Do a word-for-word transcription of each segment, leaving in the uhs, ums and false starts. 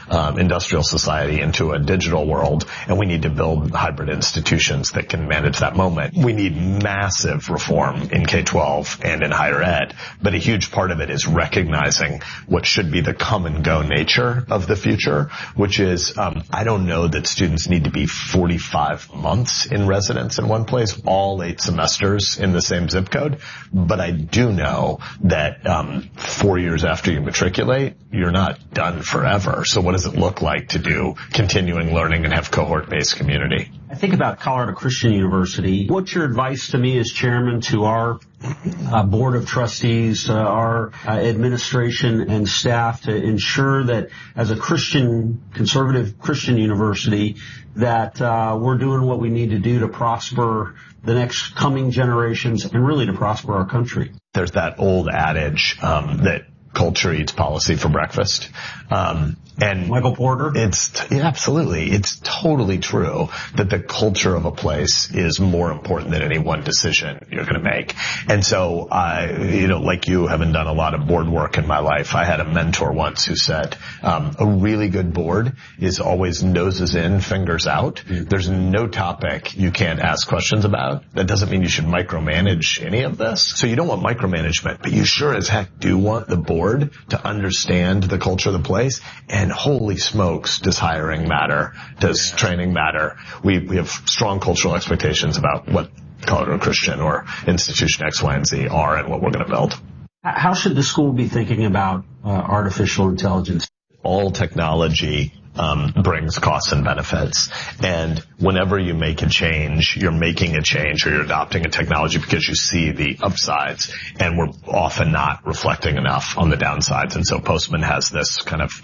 um, industrial society into a digital world, and we need to build hybrid institutions that can manage that moment. We need massive reform in K twelve and in higher ed, but a huge part of it is recognizing what should be the come and go nature of the future, which is, um, I don't know that students need to be forty-five months in residence in one place, all eight semesters in the same zip code, but I do know that um, four years after you matriculate, you're not done forever. So what does it look like to do continuing learning and have cohort-based community? I think about Colorado Christian University. What's your advice to me as chairman, to our uh, board of trustees, uh, our uh, administration and staff, to ensure that as a Christian, conservative Christian university, that uh, we're doing what we need to do to prosper the next coming generations and really to prosper our country? There's that old adage um, that culture eats policy for breakfast. Um, and Michael Porter? It's, yeah, absolutely. It's totally true that the culture of a place is more important than any one decision you're going to make. And so, I, you know, like you, having done a lot of board work in my life, I had a mentor once who said, um, a really good board is always noses in, fingers out. Mm-hmm. There's no topic you can't ask questions about. That doesn't mean you should micromanage any of this. So you don't want micromanagement, but you sure as heck do want the board to understand the culture of the place. And holy smokes, does hiring matter? Does training matter? We, we have strong cultural expectations about what Colorado Christian or institution X, Y, and Z are and what we're going to build. How should the school be thinking about uh, artificial intelligence? All technology um, brings costs and benefits. And whenever you make a change, you're making a change or you're adopting a technology because you see the upsides, and we're often not reflecting enough on the downsides. And so Postman has this kind of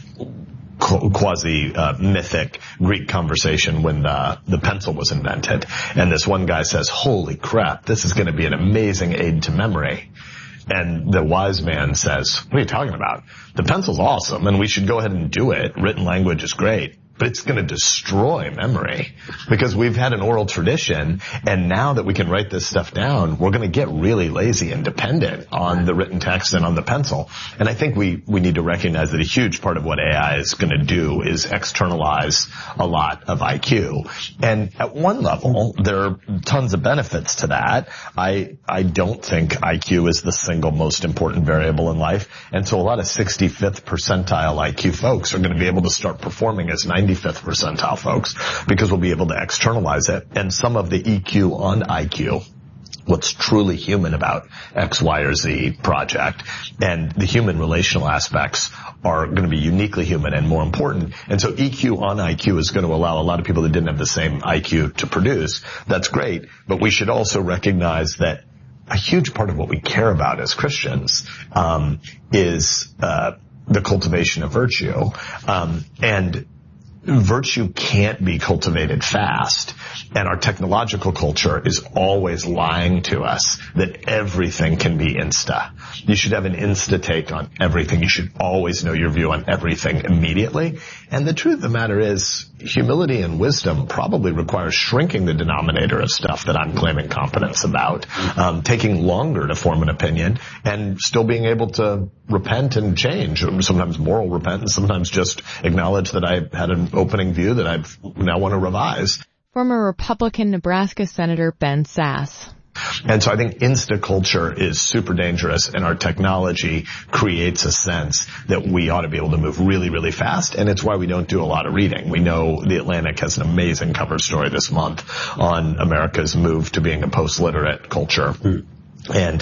quasi uh, mythic Greek conversation when the, the pencil was invented. And this one guy says, holy crap, this is going to be an amazing aid to memory. And the wise man says, what are you talking about? The pencil's awesome, and we should go ahead and do it. Written language is great, but it's going to destroy memory because we've had an oral tradition, and now that we can write this stuff down, we're going to get really lazy and dependent on the written text and on the pencil. And I think we, we need to recognize that a huge part of what A I is going to do is externalize a lot of I Q. And at one level, there are tons of benefits to that. I, I don't think I Q is the single most important variable in life. And so a lot of sixty-fifth percentile I Q folks are going to be able to start performing as ninety-fifth percentile folks because we'll be able to externalize it. And some of the E Q on I Q, what's truly human about X, Y, or Z project, and the human relational aspects are going to be uniquely human and more important. And so E Q on I Q is going to allow a lot of people that didn't have the same I Q to produce. That's great. But we should also recognize that a huge part of what we care about as Christians um, is uh, the cultivation of virtue. Um, and virtue can't be cultivated fast, and our technological culture is always lying to us that everything can be insta. You should have an insta take on everything. You should always know your view on everything immediately. And the truth of the matter is, humility and wisdom probably requires shrinking the denominator of stuff that I'm claiming competence about, um, taking longer to form an opinion, and still being able to repent and change. Sometimes moral repentance, sometimes just acknowledge that I had an opening view that I now want to revise. Former Republican Nebraska Senator Ben Sasse. And so I think insta culture is super dangerous, and our technology creates a sense that we ought to be able to move really, really fast. And it's why we don't do a lot of reading. We know The Atlantic has an amazing cover story this month on America's move to being a post-literate culture. Mm. And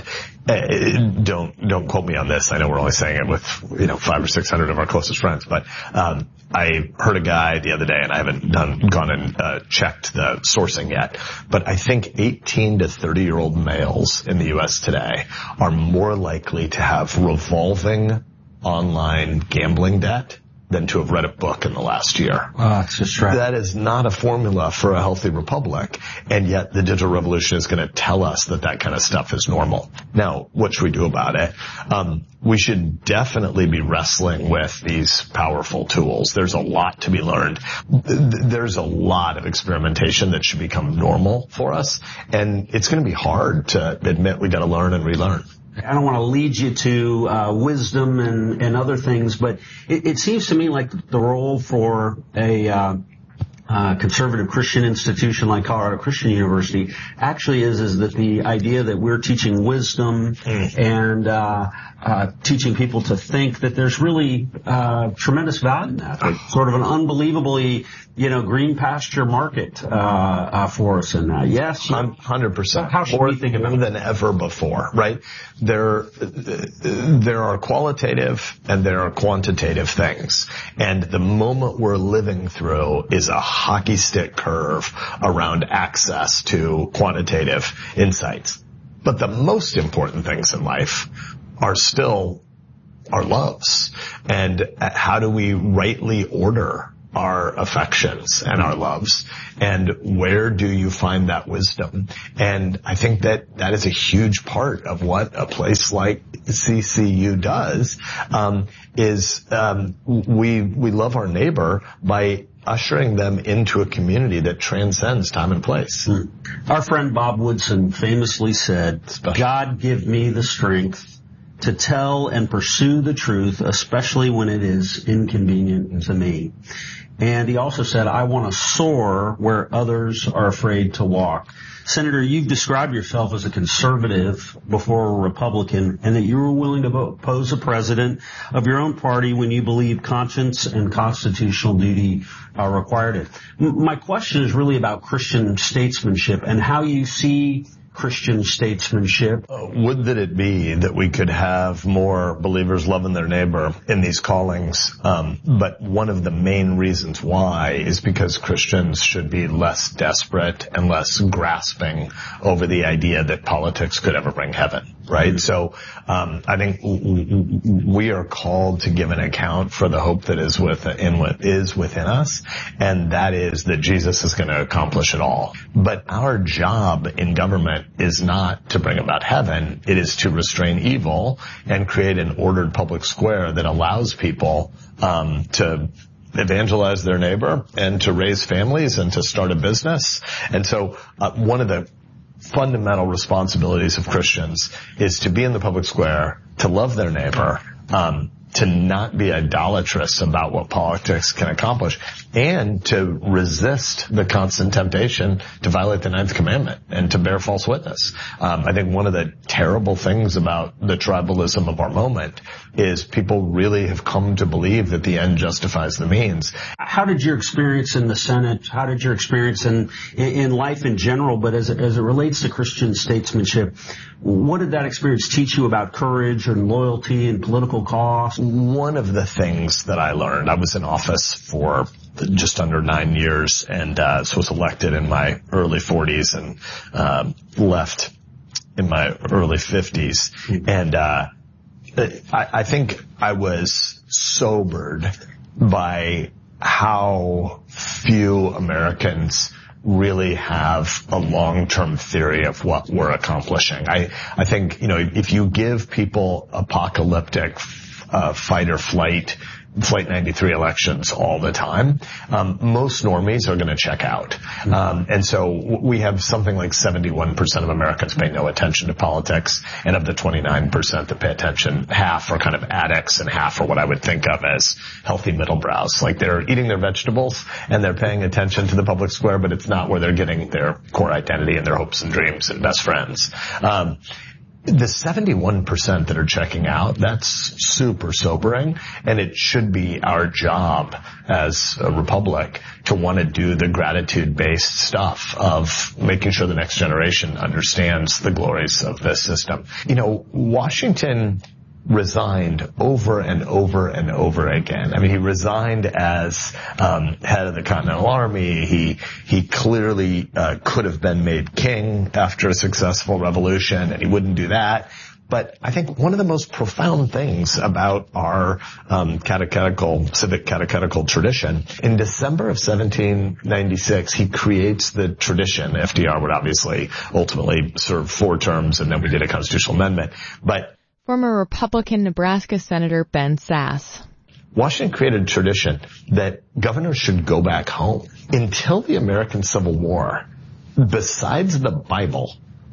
uh, don't don't quote me on this. I know we're only saying it with, you know, five or six hundred of our closest friends, but um I heard a guy the other day, and I haven't done gone and uh, checked the sourcing yet, but I think eighteen to thirty year old males in the U S today are more likely to have revolving online gambling debt than to have read a book in the last year. Oh, that's just right. That is not a formula for a healthy republic, and yet the digital revolution is going to tell us that that kind of stuff is normal. Now, what should we do about it? Um, we should definitely be wrestling with these powerful tools. There's a lot to be learned. There's a lot of experimentation that should become normal for us, and it's going to be hard to admit we got to learn and relearn. I don't want to lead you to uh, wisdom and, and other things, but it, it seems to me like the role for a uh, uh, conservative Christian institution like Colorado Christian University actually is is that the idea that we're teaching wisdom mm. and uh, uh, teaching people to think that there's really uh, tremendous value in that. Like sort of an unbelievably, you know, green pasture market uh, uh for us in that. Yes, one hundred percent. How should more, we think about more it? than ever before, right? There, there are qualitative and there are quantitative things, and the moment we're living through is a hockey stick curve around access to quantitative insights. But the most important things in life are still our loves, and how do we rightly order our affections and our loves, and where do you find that wisdom? And I think that that is a huge part of what a place like C C U does, um, is um, we we love our neighbor by ushering them into a community that transcends time and place. Our friend Bob Woodson famously said, Special. God give me the strength to tell and pursue the truth, especially when it is inconvenient to me. And he also said, I want to soar where others are afraid to walk. Senator, you've described yourself as a conservative before a Republican, and that you were willing to oppose a president of your own party when you believe conscience and constitutional duty uh, required it. M- my question is really about Christian statesmanship and how you see Christian statesmanship. Uh, would that it be that we could have more believers loving their neighbor in these callings. Um, but one of the main reasons why is because Christians should be less desperate and less grasping over the idea that politics could ever bring heaven. Right? So, um, I think we are called to give an account for the hope that is with, in what is within us. And that is that Jesus is going to accomplish it all. But our job in government is not to bring about heaven. It is to restrain evil and create an ordered public square that allows people, um, to evangelize their neighbor and to raise families and to start a business. And so, uh, one of the fundamental responsibilities of Christians is to be in the public square, to love their neighbor, um, to not be idolatrous about what politics can accomplish, and to resist the constant temptation to violate the ninth commandment and to bear false witness. Um, I think one of the terrible things about the tribalism of our moment is people really have come to believe that the end justifies the means. How did your experience in the Senate, how did your experience in in life in general, but as it, as it relates to Christian statesmanship, what did that experience teach you about courage and loyalty and political cause? One of the things that I learned, I was in office for just under nine years and uh, so was elected in my early forties and uh, left in my early fifties. And uh, I, I think I was sobered by how few Americans really have a long-term theory of what we're accomplishing. I, I think, you know, if you give people apocalyptic uh, fight or flight Flight ninety-three elections all the time, um, most normies are going to check out. Um, and so we have something like seventy-one percent of Americans pay no attention to politics, and of the twenty-nine percent that pay attention, half are kind of addicts and half are what I would think of as healthy middle brows. Like they're eating their vegetables and they're paying attention to the public square, but it's not where they're getting their core identity and their hopes and dreams and best friends. Um, The seventy-one percent that are checking out, that's super sobering, and it should be our job as a republic to want to do the gratitude-based stuff of making sure the next generation understands the glories of this system. You know, Washington resigned over and over and over again. I mean, he resigned as um, head of the Continental Army. He he clearly uh, could have been made king after a successful revolution, and he wouldn't do that. But I think one of the most profound things about our um, catechetical, civic catechetical tradition, in December of seventeen ninety-six, he creates the tradition. F D R would obviously ultimately serve four terms, and then we did a constitutional amendment. But Former Republican Nebraska Senator Ben Sasse. Washington created a tradition that governors should go back home. Until the American Civil War, besides the Bible,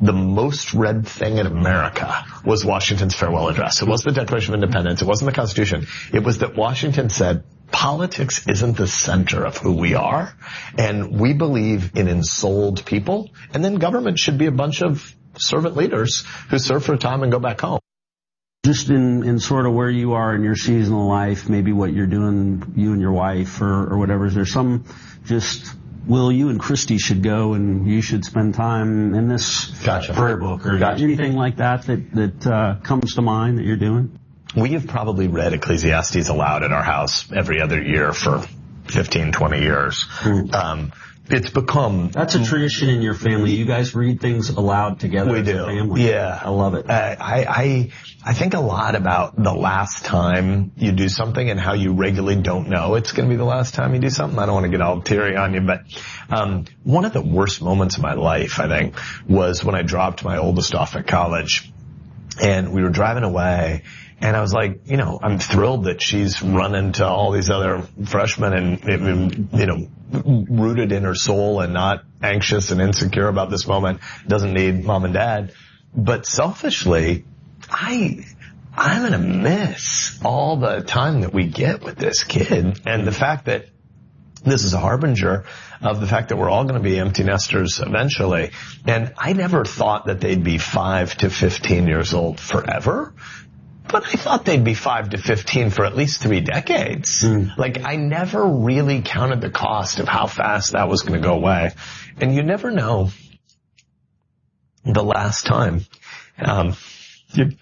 the most read thing in America was Washington's farewell address. It wasn't the Declaration of Independence. It wasn't the Constitution. It was that Washington said, politics isn't the center of who we are, and we believe in ensouled people, and then government should be a bunch of servant leaders who serve for a time and go back home. Just in, in sort of where you are in your seasonal life, maybe what you're doing, you and your wife or, or whatever, is there some just, Will, you and Christy should go and you should spend time in this gotcha. prayer book or gotcha. anything like that that, that uh, comes to mind that you're doing? We have probably read Ecclesiastes aloud at our house every other year for fifteen, twenty years. Mm. Um, it's become... That's a tradition in your family. You guys read things aloud together we as do. a family. Yeah. I love it. Uh, I, I, I think a lot about the last time you do something and how you regularly don't know it's going to be the last time you do something. I don't want to get all teary on you, but um, one of the worst moments of my life, I think, was when I dropped my oldest off at college and we were driving away. And I was like, you know, I'm thrilled that she's running to all these other freshmen and, you know, rooted in her soul and not anxious and insecure about this moment, doesn't need mom and dad. But selfishly, I, I'm going to miss all the time that we get with this kid. And the fact that this is a harbinger of the fact that we're all going to be empty nesters eventually. And I never thought that they'd be five to fifteen years old forever. But I thought they'd be five to fifteen for at least three decades. Mm. Like, I never really counted the cost of how fast that was going to go away. And you never know the last time. Um, you...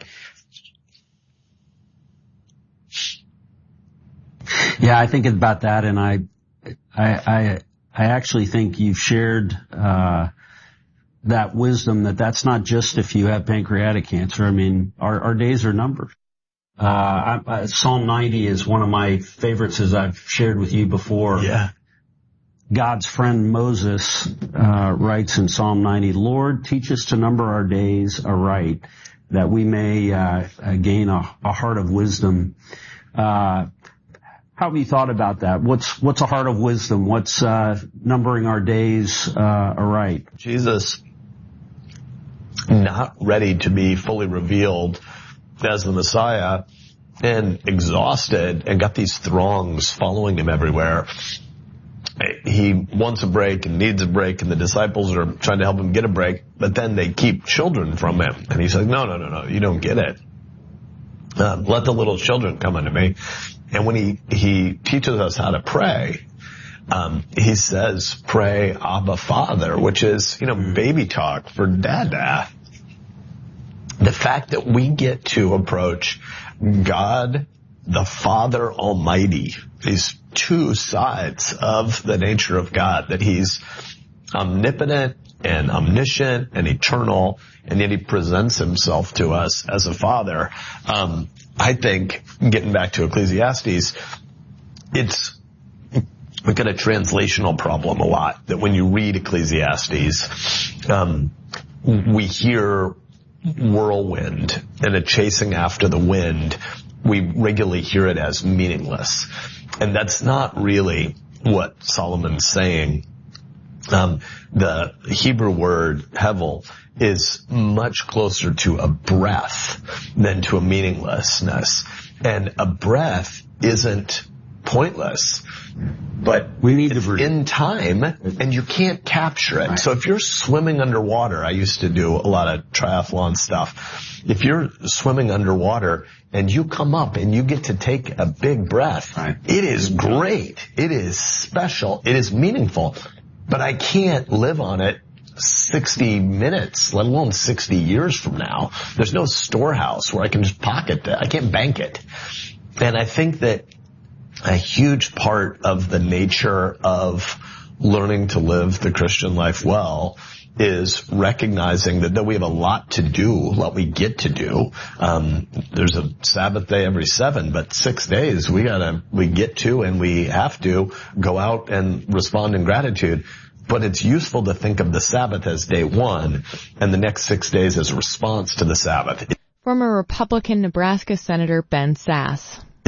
Yeah, I think about that, and I, I, I, I actually think you've shared, uh, that wisdom that that's not just if you have pancreatic cancer. I mean, our, our days are numbered. Uh, I, I, Psalm ninety is one of my favorites, as I've shared with you before. Yeah. God's friend Moses, uh, writes in Psalm ninety, Lord, teach us to number our days aright, that we may, uh, gain a, a heart of wisdom. Uh, how have you thought about that? What's, what's a heart of wisdom? What's, uh, numbering our days, uh, aright? Jesus, not ready to be fully revealed as the Messiah and exhausted and got these throngs following him everywhere. He wants a break and needs a break, and the disciples are trying to help him get a break, but then they keep children from him. And he's like, no, no, no, no, you don't get it. Uh, let the little children come unto me. And when he, he teaches us how to pray, um, he says, pray Abba Father, which is, you know, baby talk for dada. The fact that we get to approach God, the Father Almighty, these two sides of the nature of God, that he's omnipotent and omniscient and eternal, and yet he presents himself to us as a father. Um, I think, getting back to Ecclesiastes, it's we've got a translational problem a lot, that when you read Ecclesiastes, um, we hear whirlwind and a chasing after the wind. We regularly hear it as meaningless. And that's not really what Solomon's saying. Um, the Hebrew word hevel is much closer to a breath than to a meaninglessness. And a breath isn't pointless, but we need it's to in time and you can't capture it. Right. So if you're swimming underwater, I used to do a lot of triathlon stuff. If you're swimming underwater and you come up and you get to take a big breath, right, it is great. It is special. It is meaningful. But I can't live on it sixty minutes, let alone sixty years from now. There's no storehouse where I can just pocket that. I can't bank it. And I think that a huge part of the nature of learning to live the Christian life well is recognizing that though we have a lot to do, a lot we get to do, um, there's a Sabbath day every seven, but six days we gotta, we get to and we have to go out and respond in gratitude. But it's useful to think of the Sabbath as day one and the next six days as a response to the Sabbath. Former Republican Nebraska Senator Ben Sasse.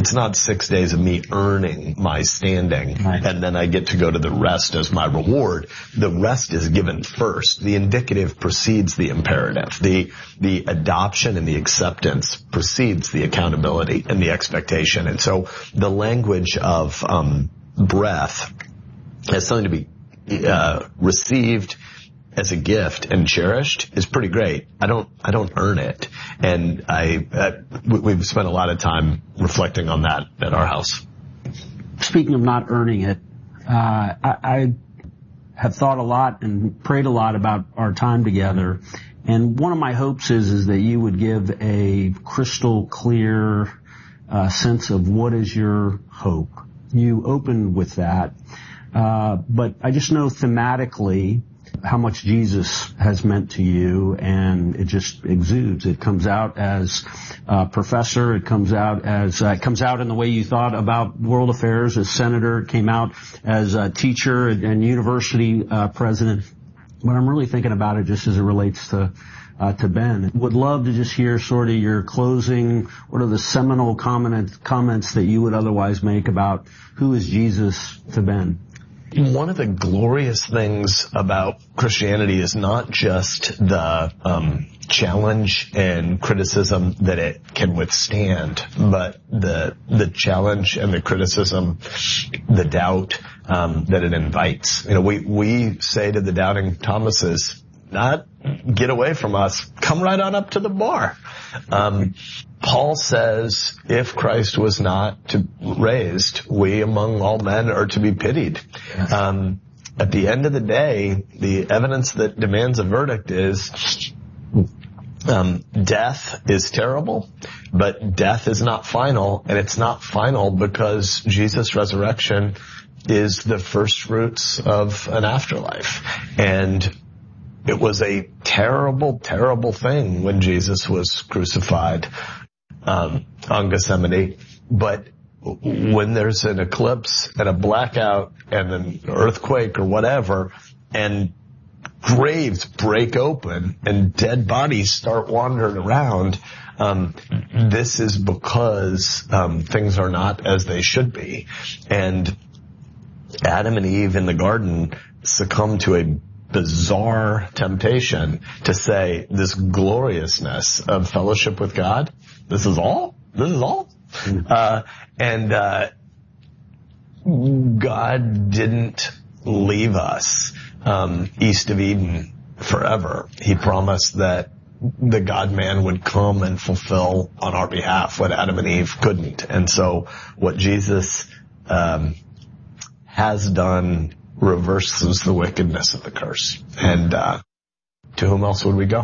It's not six days of me earning my standing, right, and then I get to go to the rest as my reward. The rest is given first. The indicative precedes the imperative. The, the adoption and the acceptance precedes the accountability and the expectation. And so the language of, um, breath as something to be, uh, received as a gift and cherished is pretty great. I don't, I don't earn it. And I, uh, we've spent a lot of time reflecting on that at our house. Speaking of not earning it, uh, I, I have thought a lot and prayed a lot about our time together. And one of my hopes is, is that you would give a crystal clear, uh, sense of what is your hope. You opened with that. Uh, but I just know thematically how much Jesus has meant to you, and it just exudes. It comes out as a professor. It comes out as, uh, it comes out in the way you thought about world affairs as senator. It came out as a teacher and, and university, uh, president. But I'm really thinking about it just as it relates to, uh, to Ben. Would love to just hear sort of your closing, what are the seminal comment, comments that you would otherwise make about who is Jesus to Ben? One of the glorious things about Christianity is not just the um, challenge and criticism that it can withstand, but the the challenge and the criticism, the doubt um, that it invites. You know, we we say to the doubting Thomases, not get away from us, come right on up to the bar. Um, Paul says, if Christ was not to, raised, we among all men are to be pitied. Um, at the end of the day, the evidence that demands a verdict is, um, death is terrible, but death is not final, and it's not final because Jesus' resurrection is the first fruits of an afterlife. And it was a terrible, terrible thing when Jesus was crucified um, on Gethsemane. But when there's an eclipse and a blackout and an earthquake or whatever, and graves break open and dead bodies start wandering around, um, this is because um, things are not as they should be. And Adam and Eve in the garden succumbed to a bizarre temptation to say this gloriousness of fellowship with God, this is all? This is all? Uh, and, uh, God didn't leave us, um, east of Eden forever. He promised that the God-man would come and fulfill on our behalf what Adam and Eve couldn't. And so what Jesus, um, has done reverses the wickedness of the curse. And uh to whom else would we go?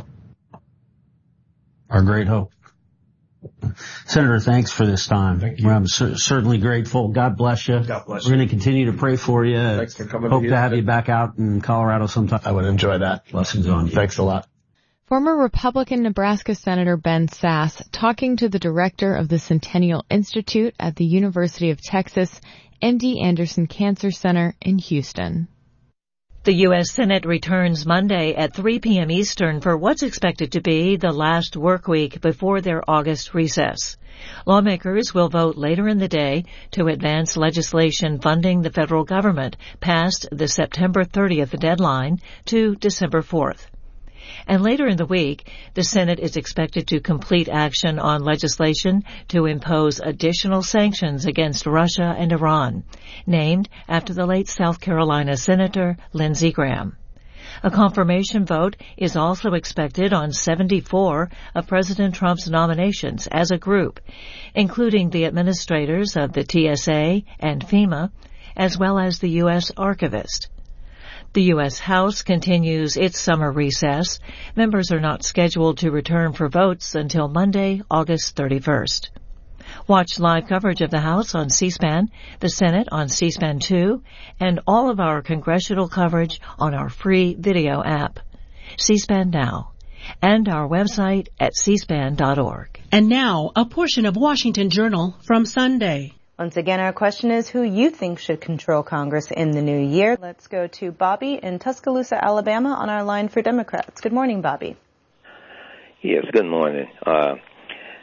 Our great hope. Senator, thanks for this time. Thank you. I'm cer- certainly grateful. God bless you. God bless We're you. going to continue to pray for you. Thanks for coming. Hope here. to have you back out in Colorado sometime. I would enjoy that. Blessings on you. Thanks a lot. Former Republican Nebraska Senator Ben Sasse talking to the director of the Centennial Institute at the University of Texas, M D Anderson Cancer Center in Houston. The U S Senate returns Monday at three p.m. Eastern for what's expected to be the last work week before their August recess. Lawmakers will vote later in the day to advance legislation funding the federal government past the September thirtieth deadline to December fourth. And later in the week, the Senate is expected to complete action on legislation to impose additional sanctions against Russia and Iran, named after the late South Carolina Senator Lindsey Graham. A confirmation vote is also expected on seventy-four of President Trump's nominations as a group, including the administrators of the T S A and FEMA, as well as the U S Archivist. The U S House continues its summer recess. Members are not scheduled to return for votes until Monday, August thirty-first. Watch live coverage of the House on C-SPAN, the Senate on C-SPAN two, and all of our congressional coverage on our free video app, C-SPAN Now, and our website at c span dot org. And now, a portion of Washington Journal from Sunday. Once again, our question is who you think should control Congress in the new year. Let's go to Bobby in Tuscaloosa, Alabama, on our line for Democrats. Good morning, Bobby. Yes, good morning. Uh,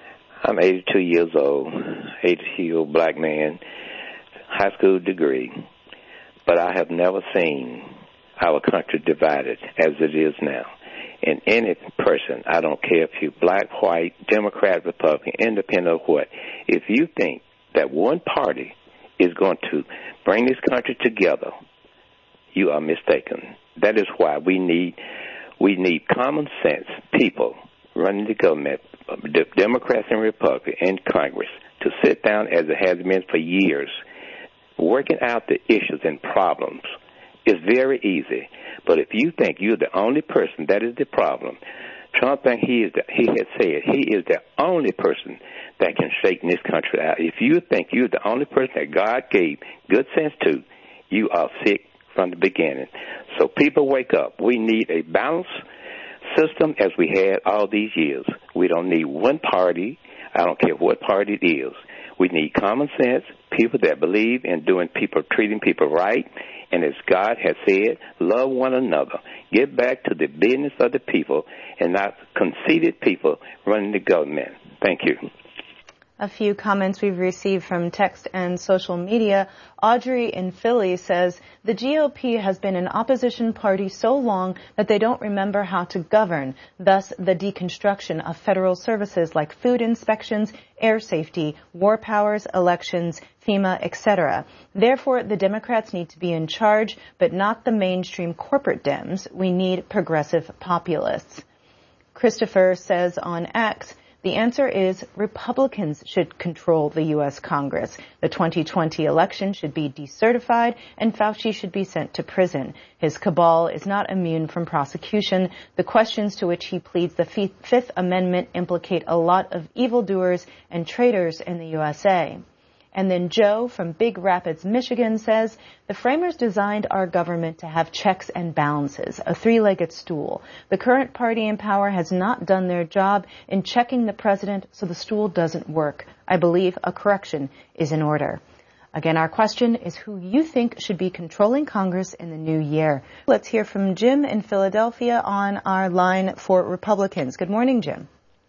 I'm eighty-two years old, eighty-two-year-old black man, high school degree, but I have never seen our country divided as it is now. And any person, I don't care if you're black, white, Democrat, Republican, independent, or what, if you think that one party is going to bring this country together, you are mistaken. That is why we need we need common sense people running the government, Democrats and Republicans in Congress, to sit down as it has been for years, working out the issues and problems. Is very easy. But if you think you're the only person, that is the problem. Trump thinks he is the, he has said he is the only person that can straighten this country out. If you think you're the only person that God gave good sense to, you are sick from the beginning. So people, wake up. We need a balanced system as we had all these years. We don't need one party. I don't care what party it is. We need common sense, people that believe in doing people, treating people right, and as God has said, love one another. Get back to the business of the people and not conceited people running the government. Thank you. A few comments we've received from text and social media. Audrey in Philly says, the G O P has been an opposition party so long that they don't remember how to govern, thus the deconstruction of federal services like food inspections, air safety, war powers, elections, FEMA, et cetera. Therefore, the Democrats need to be in charge, but not the mainstream corporate Dems. We need progressive populists. Christopher says on X, the answer is Republicans should control the U S Congress. The twenty twenty election should be decertified and Fauci should be sent to prison. His cabal is not immune from prosecution. The questions to which he pleads the Fifth Amendment implicate a lot of evildoers and traitors in the U S A. And then Joe from Big Rapids, Michigan says, the framers designed our government to have checks and balances, a three-legged stool. The current party in power has not done their job in checking the president, so the stool doesn't work. I believe a correction is in order. Again, our question is who you think should be controlling Congress in the new year. Let's hear from Jim in Philadelphia on our line for Republicans. Good morning, Jim.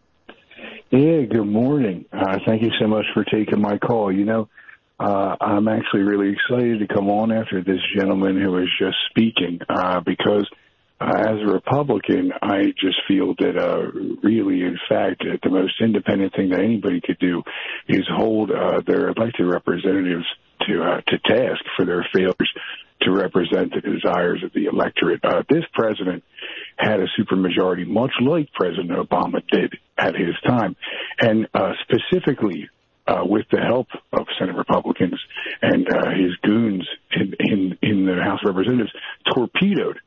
Yeah, good morning. Uh, thank you so much for taking my call. You know, uh, I'm actually really excited to come on after this gentleman who was just speaking uh, because uh, as a Republican, I just feel that uh, really, in fact, uh, the most independent thing that anybody could do is hold uh, their elected representatives to uh, to task for their failures to represent the desires of the electorate. Uh, this president had a supermajority, much like President Obama did at his time, and uh, specifically uh, with the help of Senate Republicans and uh, his goons in, in, in the House of Representatives, torpedoed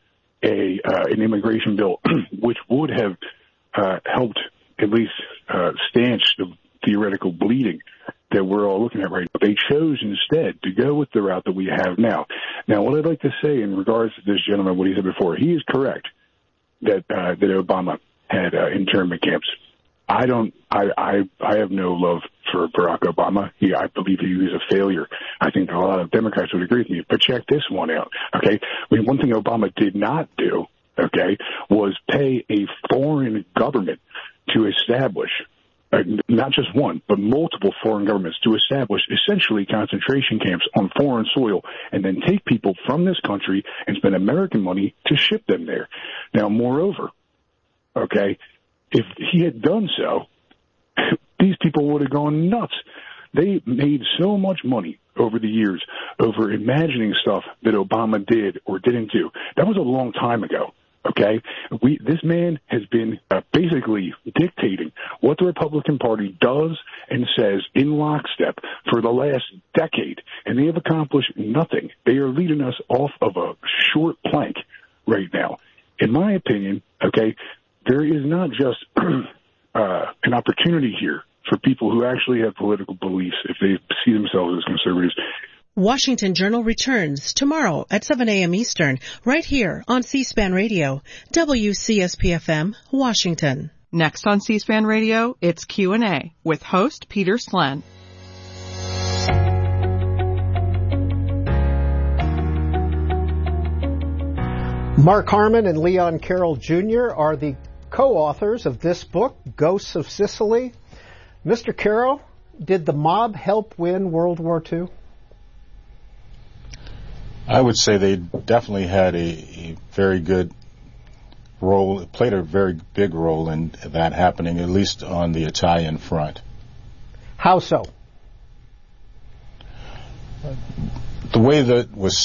a uh, an immigration bill which would have uh, helped at least uh, stanch the theoretical bleeding that we're all looking at right now. They chose instead to go with the route that we have now. Now, what I'd like to say in regards to this gentleman, what he said before, he is correct that uh, that Obama had uh, internment camps. I don't. I, I I have no love for Barack Obama. He, I believe he was a failure. I think a lot of Democrats would agree with me. But check this one out, okay? I mean, one thing Obama did not do, okay, was pay a foreign government to establish, uh, not just one, but multiple foreign governments to establish essentially concentration camps on foreign soil and then take people from this country and spend American money to ship them there. Now, moreover, okay, if he had done so, these people would have gone nuts. They made so much money over the years over imagining stuff that Obama did or didn't do. That was a long time ago. Okay, we this man has been uh, basically dictating what the Republican Party does and says in lockstep for the last decade, and they have accomplished nothing. They are leading us off of a short plank right now. In my opinion, okay, there is not just uh, an opportunity here for people who actually have political beliefs if they see themselves as conservatives. Washington Journal returns tomorrow at seven a.m. Eastern, right here on C-SPAN Radio, W C S P F M, Washington. Next on C-SPAN Radio, it's Q and A with host Peter Slen. Mark Harmon and Leon Carroll Junior are the co-authors of this book, Ghosts of Sicily. Mister Carroll, did the mob help win World War Two? I would say they definitely had a, a very good role, played a very big role in that happening, at least on the Italian front. How so? The way that was